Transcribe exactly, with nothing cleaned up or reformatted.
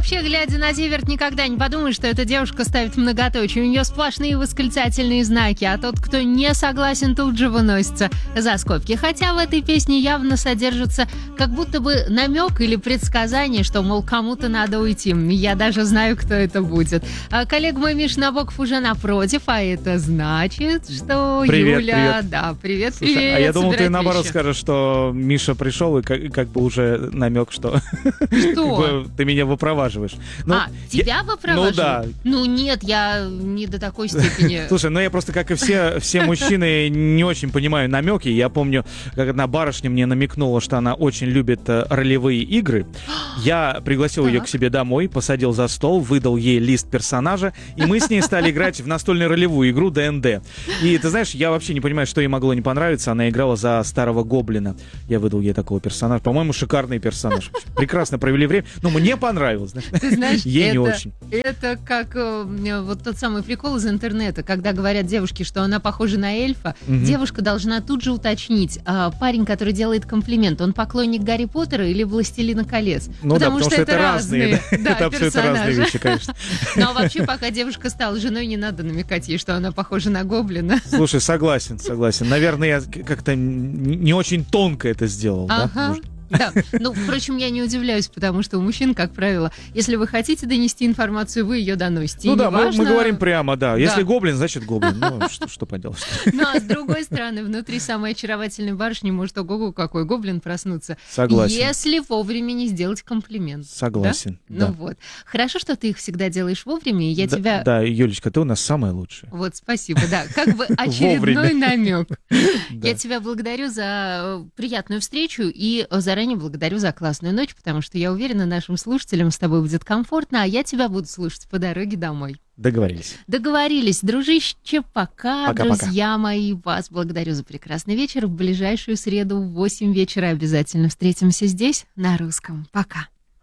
вообще, глядя на Зиверт, никогда не подумаешь, что эта девушка ставит многоточие. У нее сплошные восклицательные знаки, а тот, кто не согласен, тут же выносится за скобки. Хотя в этой песне явно содержится как будто бы намек или предсказание, что, мол, кому-то надо уйти. Я даже знаю, кто это будет. А коллега мой Миша Набоков уже напротив, а это значит, что привет, Юля... Привет. Да, привет, Слушай, привет. А я думал, ты собирать наоборот вещи. скажешь, что Миша пришел, и как, как бы уже намек, что, Что? как бы ты меня выпроваживаешь. Ну, а, тебя я- выпровожу? Ну да. Ну нет, я не до такой степени. Слушай, ну я просто, как и все, все мужчины, не очень понимаю намеки. Я помню, как одна барышня мне намекнула, что она очень любит э, ролевые игры. Я пригласил ее Так. к себе домой, посадил за стол, выдал ей лист персонажа, и мы с ней стали играть в настольную ролевую игру ди энд ди. И ты знаешь, я вообще не понимаю, что ей могло не понравиться. Она играла за старого гоблина. Я выдал ей такого персонажа. По-моему, шикарный персонаж. Прекрасно провели время. Но мне понравилось. знаешь. Ты знаешь, Ей не это, очень. это как э, вот тот самый прикол из интернета, когда говорят девушке, что она похожа на эльфа, Мгм. девушка должна тут же уточнить, а, парень, который делает комплимент, он поклонник Гарри Поттера или Властелина колец? Ну да, потому что это разные, да. да, Это абсолютно разные персонажи. вещи, конечно. Ну а вообще, пока девушка стала женой, не надо намекать ей, что она похожа на гоблина. Слушай, согласен, согласен. Наверное, я как-то н- не очень тонко это сделал, да? Ага. Может? Да, ну, впрочем, я не удивляюсь, потому что у мужчин, как правило, если вы хотите донести информацию, вы ее доносите. Ну И да, мы, неважно- мы говорим прямо, да. Если Да. гоблин, значит гоблин. Ну, что, что поделать. Ну, а с другой стороны, внутри самой очаровательной барышни может, ого-го, какой гоблин проснуться. Согласен. Если вовремя не сделать комплимент. Согласен, Да? да. Ну вот. Хорошо, что ты их всегда делаешь вовремя, и я да, тебя... Да, Юлечка, ты у нас самая лучшая. Вот, спасибо, да. Как бы очередной Вовремя. намек. Да. Я тебя благодарю за э, приятную встречу и э, заранее благодарю за классную ночь, потому что я уверена, нашим слушателям с тобой будет комфортно, а я тебя буду слушать по дороге домой. Договорились. Договорились, дружище, пока, Пока-пока. друзья мои, вас благодарю за прекрасный вечер. В ближайшую среду в восемь вечера обязательно встретимся здесь, на русском. Пока.